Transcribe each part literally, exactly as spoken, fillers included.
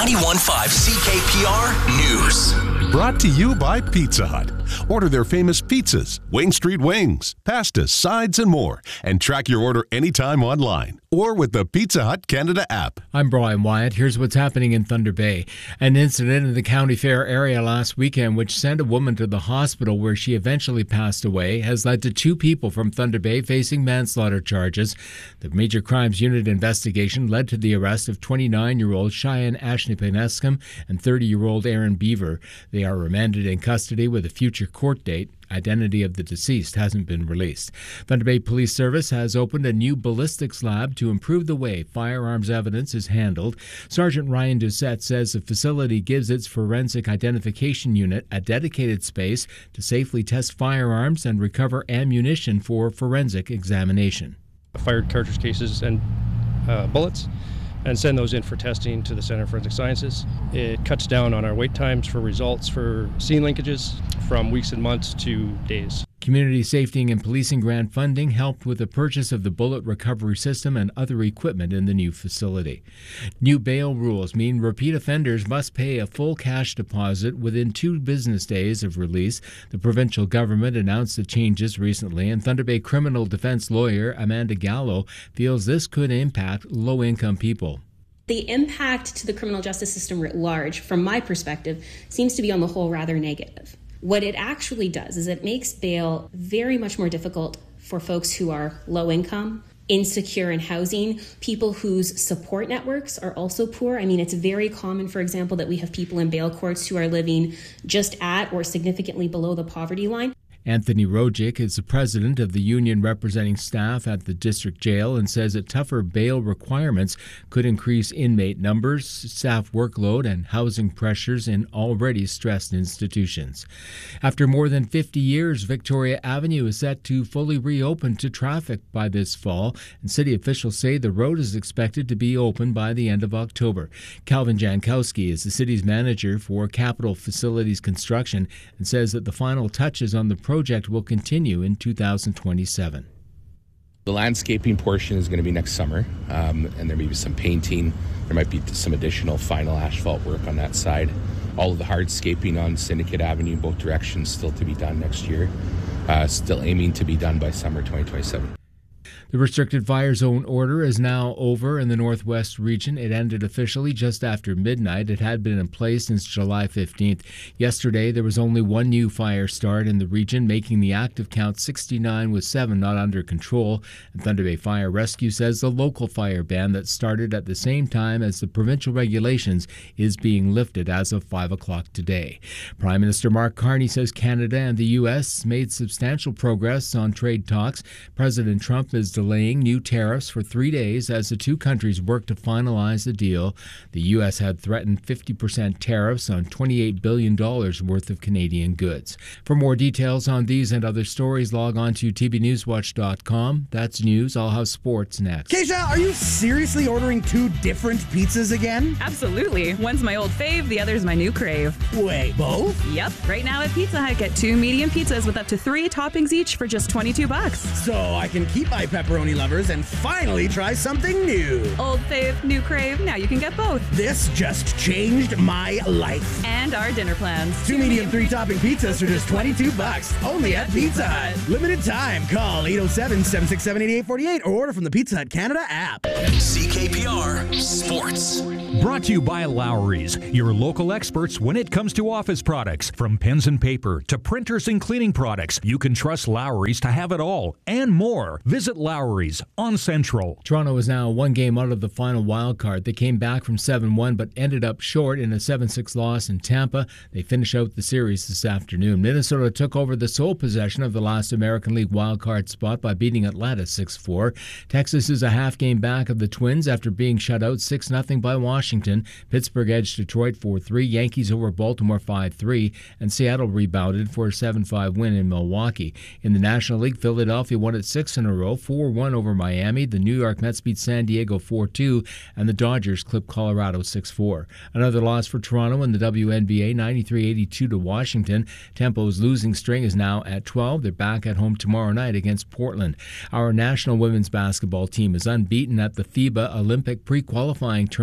ninety-one point five C K P R News. Brought to you by Pizza Hut. Order their famous pizzas, Wing Street Wings, pastas, sides, and more. And track your order anytime online or with the Pizza Hut Canada app. I'm Brian Wyatt. Here's what's happening in Thunder Bay. An incident in the County Fair area last weekend which sent a woman to the hospital where she eventually passed away has led to two people from Thunder Bay facing manslaughter charges. The Major Crimes Unit investigation led to the arrest of twenty-nine-year-old Cheyenne Ashnepanescum and thirty-year-old Aaron Beaver. They are remanded in custody with a future court date. Identity of the deceased hasn't been released. Thunder Bay Police Service has opened a new ballistics lab to improve the way firearms evidence is handled. Sergeant Ryan Doucette says the facility gives its forensic identification unit a dedicated space to safely test firearms and recover ammunition for forensic examination. Fired cartridge cases and uh, bullets, and send those in for testing to the Center of Forensic Sciences. It cuts down on our wait times for results for scene linkages from weeks and months to days. Community Safety and Policing grant funding helped with the purchase of the bullet recovery system and other equipment in the new facility. New bail rules mean repeat offenders must pay a full cash deposit within two business days of release. The provincial government announced the changes recently, and Thunder Bay criminal defense lawyer Amanda Gallo feels this could impact low-income people. The impact to the criminal justice system writ large, from my perspective, seems to be on the whole rather negative. What it actually does is it makes bail very much more difficult for folks who are low income, insecure in housing, people whose support networks are also poor. I mean, it's very common, for example, that we have people in bail courts who are living just at or significantly below the poverty line. Anthony Rojic is the president of the union representing staff at the district jail and says that tougher bail requirements could increase inmate numbers, staff workload, and housing pressures in already stressed institutions. After more than fifty years, Victoria Avenue is set to fully reopen to traffic by this fall, and city officials say the road is expected to be open by the end of October. Calvin Jankowski is the city's manager for Capital Facilities Construction and says that the final touches on the project project will continue in two thousand twenty-seven. The landscaping portion is going to be next summer, um, and there may be some painting. There might be some additional final asphalt work on that side. All of the hardscaping on Syndicate Avenue, both directions, still to be done next year. Uh, still aiming to be done by summer twenty twenty-seven. The restricted fire zone order is now over in the Northwest region. It ended officially just after midnight. It had been in place since July fifteenth. Yesterday, there was only one new fire start in the region, making the active count sixty-nine with seven not under control. And Thunder Bay Fire Rescue says the local fire ban that started at the same time as the provincial regulations is being lifted as of five o'clock today. Prime Minister Mark Carney says Canada and the U S made substantial progress on trade talks. President Trump is delaying new tariffs for three days as the two countries work to finalize the deal. The U S had threatened fifty percent tariffs on twenty-eight billion dollars worth of Canadian goods. For more details on these and other stories, log on to T B Newswatch dot com. That's news. I'll have sports next. Keisha, are you seriously ordering two different pizzas again? Absolutely. One's my old fave, the other's my new crave. Wait, both? Yep. Right now at Pizza Hut, get two medium pizzas with up to three toppings each for just twenty-two bucks. So I can keep my pepperoni lovers and finally try something new. Old fave, new crave, now you can get both. This just changed my life. And our dinner plans. Two, two medium, medium three topping pizzas for just twenty-two bucks. Only at Pizza Hut. Limited time. Call eight oh seven, seven six seven, eight eight four eight or order from the Pizza Hut Canada app. C K P R Sports. Brought to you by Lowry's, your local experts when it comes to office products. From pens and paper to printers and cleaning products, you can trust Lowry's to have it all and more. Visit Lowry's on Central. Toronto is now one game out of the final wild card. They came back from seven one but ended up short in a seven six loss in Tampa. They finish out the series this afternoon. Minnesota took over the sole possession of the last American League wild card spot by beating Atlanta six four. Texas is a half game back of the Twins after being shut out six nothing by Washington. Pittsburgh edged Detroit four three. Yankees over Baltimore five three. And Seattle rebounded for a seven five win in Milwaukee. In the National League, Philadelphia won it six in a row, four one over Miami. The New York Mets beat San Diego four two, and the Dodgers clipped Colorado six four. Another loss for Toronto in the W N B A, ninety-three eighty-two to Washington. Tempo's losing string is now at twelve. They're back at home tomorrow night against Portland. Our national women's basketball team is unbeaten at the FIBA Olympic pre-qualifying tournament in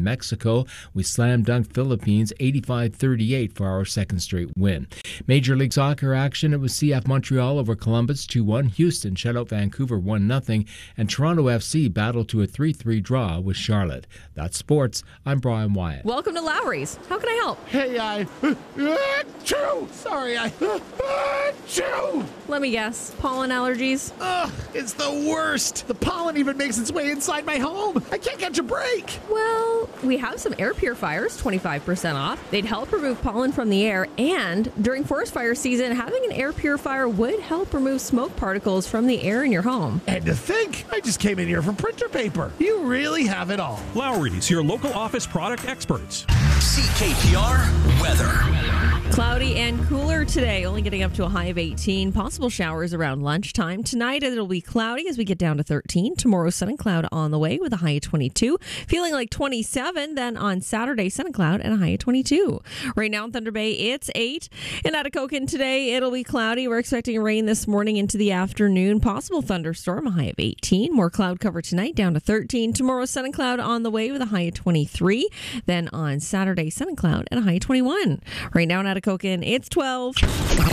Mexico. We slam dunked Philippines eighty-five thirty-eight for our second straight win. Major League Soccer action, it was C F Montreal over Columbus two one. Houston shut out Vancouver one nothing. And Toronto F C battled to a three three draw with Charlotte. That's sports. I'm Brian Wyatt. Welcome to Lowry's. How can I help? Hey, I... Achoo! Sorry, I... Achoo! Let me guess. Pollen allergies? Ugh, it's the worst. The pollen even makes its way inside my home. I can't catch a break. Well, we have some air purifiers, twenty-five percent off. They'd help remove pollen from the air, and during forest fire season, having an air purifier would help remove smoke particles from the air in your home. And to think, I just came in here for printer paper. You really have it all. Lowry's, your local office product experts. C K P R weather. Cloudy and cooler today, only getting up to a high of eighteen. Possible showers around lunchtime. Tonight it'll be cloudy as we get down to thirteen. Tomorrow, sun and cloud on the way with a high of twenty-two. Feeling like twenty-seven. Then on Saturday, sun and cloud and a high of twenty-two. Right now in Thunder Bay, it's eight. In Atikokan today, it'll be cloudy. We're expecting rain this morning into the afternoon. Possible thunderstorm, a high of eighteen. More cloud cover tonight, down to thirteen. Tomorrow, sun and cloud on the way with a high of twenty-three. Then on Saturday, sun and cloud and a high of twenty-one. Right now in Atikokan, it's twelve.